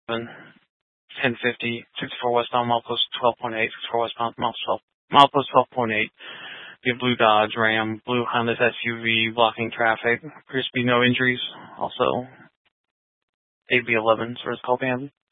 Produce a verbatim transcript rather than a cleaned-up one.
ten fifty, sixty-four westbound, milepost twelve point eight, sixty-four westbound, milepost milepost twelve point eight. The blue Dodge Ram, blue Honda's S U V blocking traffic. Appears to be no injuries. Also, A B eleven, so it's called Bambi.